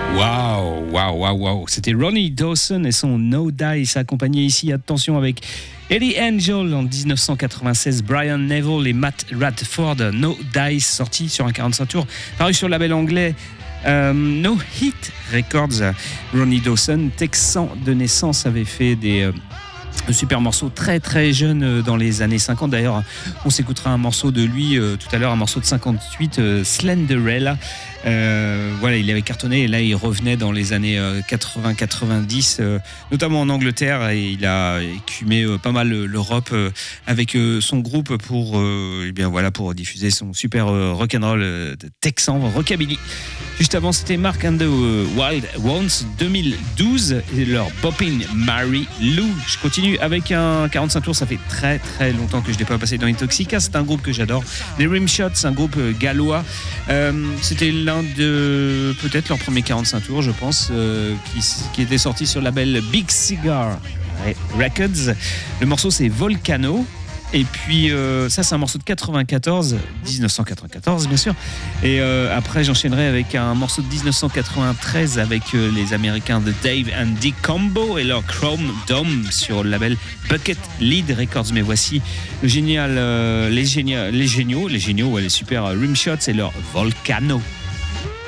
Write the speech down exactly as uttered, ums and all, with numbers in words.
Waouh, waouh, waouh, waouh. C'était Ronnie Dawson et son No Dice, accompagné ici, attention, avec Eddie Angel en dix-neuf cent quatre-vingt-seize, Brian Neville et Matt Radford, No Dice, sorti sur un quarante-cinq tours, paru sur le label anglais euh, No Hit Records. Ronnie Dawson, texan de naissance, avait fait des... Euh, Un super morceau très très jeune dans les années cinquante. D'ailleurs, on s'écoutera un morceau de lui euh, tout à l'heure, un morceau de cinquante-huit, euh, Slenderella. Euh, voilà, il avait cartonné et là il revenait dans les années euh, quatre-vingts quatre-vingt-dix, euh, notamment en Angleterre, et il a écumé euh, pas mal l'Europe euh, avec euh, son groupe pour, euh, eh bien, voilà, pour diffuser son super euh, rock'n'roll euh, de texan, rockabilly. Juste avant, c'était Mark and the Wild Ones deux mille douze et leur Boppin' Mary Lou. Je continue avec un quarante-cinq tours. Ça fait très très longtemps que je n'ai pas passé dans Intoxica. C'est un groupe que j'adore. Les Rimshots, un groupe gallois. Euh, c'était l'un de peut-être leur premier quarante-cinq tours, je pense, euh, qui, qui était sorti sur le label Big Cigar Records. Le morceau, c'est Volcano. Et puis euh, ça, c'est un morceau de quatre-vingt-quatorze, dix-neuf cent quatre-vingt-quatorze bien sûr. Et euh, après, j'enchaînerai avec un morceau de dix-neuf cent quatre-vingt-treize avec euh, les Américains de Dave and Dick Combo et leur Chrome Dome sur le label Bucket Lead Records. Mais voici le génial, euh, les, géniaux, les géniaux, les géniaux, ouais, les super Rimshots et leur Volcano.